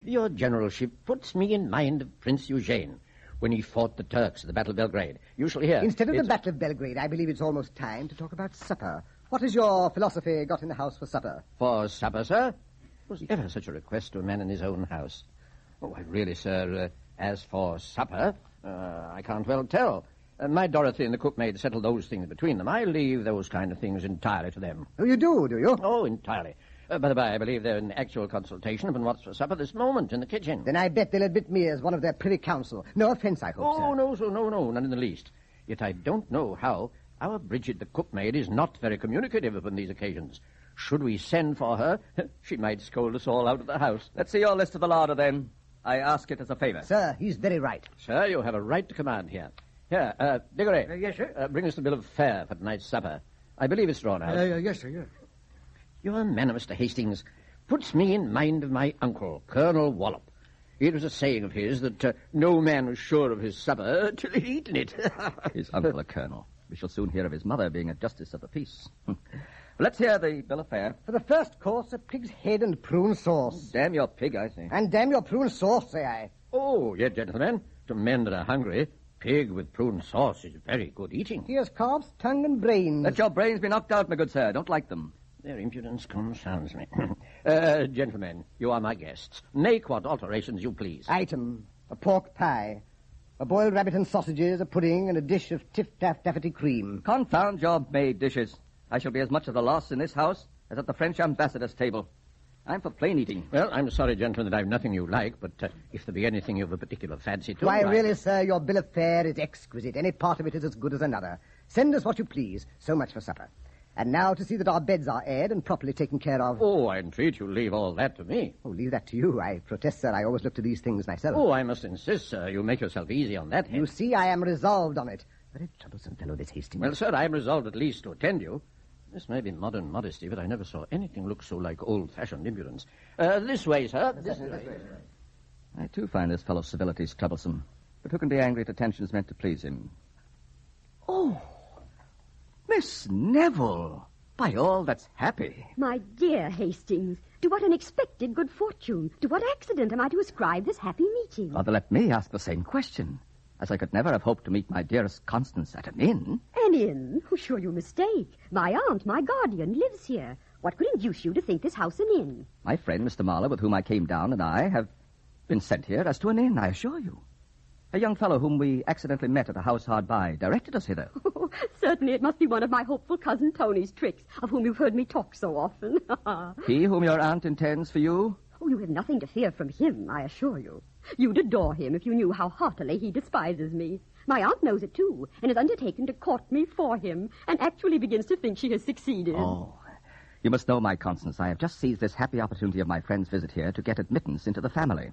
Your generalship puts me in mind of Prince Eugene when he fought the Turks at the Battle of Belgrade. You shall hear. Instead of the Battle of Belgrade, I believe it's almost time to talk about supper. What has your philosophy got in the house for supper? For supper, sir? Was ever such a request to a man in his own house? Oh, really, sir, as for supper, I can't well tell. My Dorothy and the cookmaid settle those things between them. I leave those kind of things entirely to them. Oh, you do you? Oh, entirely. By the by, I believe they're in actual consultation upon what's for supper this moment in the kitchen. Then I bet they'll admit me as one of their privy council. No offence, I hope, sir. Oh, no, sir, no, none in the least. Yet I don't know how our Bridget, the cookmaid, is not very communicative upon these occasions. Should we send for her, she might scold us all out of the house. Let's see your list of the larder, then. I ask it as a favor. Sir, he's very right. Sir, you have a right to command here. Here, Diggory. Yes, sir. Bring us the bill of fare for tonight's supper. I believe it's drawn out. Yes, sir, yes. Your manner, Mr. Hastings, puts me in mind of my uncle, Colonel Wallop. It was a saying of his that no man was sure of his supper till he'd eaten it. His uncle a colonel. We shall soon hear of his mother being a justice of the peace. Let's hear the bill of fare. For the first course, a pig's head and prune sauce. Damn your pig, I say. And damn your prune sauce, say I. Oh, yes, gentlemen. To men that are hungry, pig with prune sauce is very good eating. Here's calves, tongue, and brains. Let your brains be knocked out, my good sir. Don't like them. Their impudence concerns me. Gentlemen, you are my guests. Make what alterations you please. Item, a pork pie, a boiled rabbit and sausages, a pudding, and a dish of tiff-taff-taffety cream. Confound your maid dishes. I shall be as much at a loss in this house as at the French ambassador's table. I'm for plain eating. Well, I'm sorry, gentlemen, that I've nothing you like, but if there be anything you've a particular fancy to... Why, really, sir, your bill of fare is exquisite. Any part of it is as good as another. Send us what you please. So much for supper. And now to see that our beds are aired and properly taken care of. Oh, I entreat you leave all that to me. Oh, leave that to you. I protest, sir, I always look to these things myself. Oh, I must insist, sir. You make yourself easy on that head. You see, I am resolved on it. Very troublesome fellow, this Hastings. Well, sir, I am resolved at least to attend you. This may be modern modesty, but I never saw anything look so like old-fashioned impudence. This way, sir. This way. I, too, find this fellow's civilities troublesome. But who can be angry at attentions meant to please him? Oh, Miss Neville. By all that's happy. My dear Hastings, to what unexpected good fortune, to what accident am I to ascribe this happy meeting? Rather let me ask the same question, as I could never have hoped to meet my dearest Constance at an inn. An inn? Oh, sure you mistake. My aunt, my guardian, lives here. What could induce you to think this house an inn? My friend, Mr. Marlowe, with whom I came down, and I have been sent here as to an inn, I assure you. A young fellow whom we accidentally met at a house hard by directed us hither. Oh, certainly it must be one of my hopeful cousin Tony's tricks, of whom you've heard me talk so often. He whom your aunt intends for you? Oh, you have nothing to fear from him, I assure you. You'd adore him if you knew how heartily he despises me. My aunt knows it, too, and has undertaken to court me for him, and actually begins to think she has succeeded. Oh, you must know, my Constance, I have just seized this happy opportunity of my friend's visit here to get admittance into the family.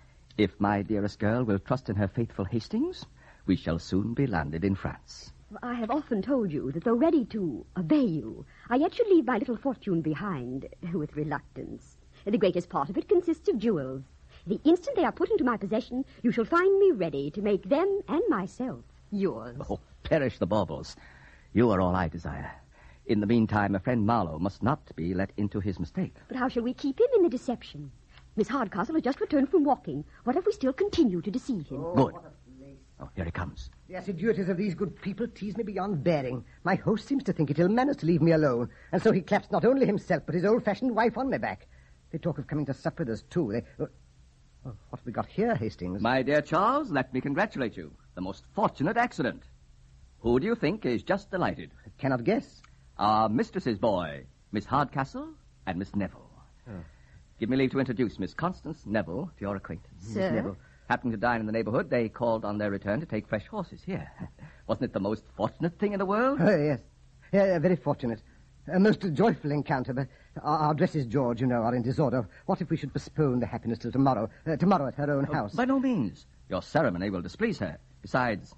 If my dearest girl will trust in her faithful Hastings, we shall soon be landed in France. I have often told you that though ready to obey you, I yet should leave my little fortune behind with reluctance. The greatest part of it consists of jewels. The instant they are put into my possession, you shall find me ready to make them and myself yours. Oh, perish the baubles. You are all I desire. In the meantime, a friend Marlowe must not be let into his mistake. But how shall we keep him in the deception? Miss Hardcastle has just returned from walking. What if we still continue to deceive him? Good. Oh, here he comes. The assiduities of these good people tease me beyond bearing. My host seems to think it ill manners to leave me alone, and so he claps not only himself, but his old-fashioned wife on my back. They talk of coming to sup with us, too. Oh, what have we got here, Hastings? My dear Charles, let me congratulate you. The most fortunate accident. Who do you think is just delighted? I cannot guess. Our mistress's boy, Miss Hardcastle and Miss Neville. Oh. Give me leave to introduce Miss Constance Neville to your acquaintance. Sir? Miss Neville. Happening to dine in the neighborhood, they called on their return to take fresh horses here. Wasn't it the most fortunate thing in the world? Oh, yes. Yeah, very fortunate. A most joyful encounter, but our dresses, George, you know, are in disorder. What if we should postpone the happiness till tomorrow? Tomorrow at her own house. By no means. Your ceremony will displease her. Besides,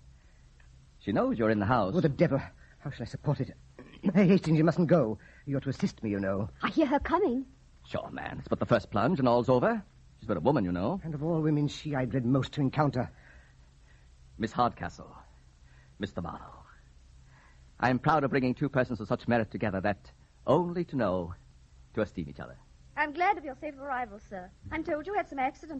she knows you're in the house. Oh, the devil. How shall I support it? Hey, Hastings, you mustn't go. You're to assist me, you know. I hear her coming. Sure, man. It's but the first plunge and all's over. She's but a woman, you know. And of all women, she I dread most to encounter. Miss Hardcastle. Mr. Marlowe. I am proud of bringing two persons of such merit together that only to know to esteem each other. I'm glad of your safe arrival, sir. I'm told you had some accident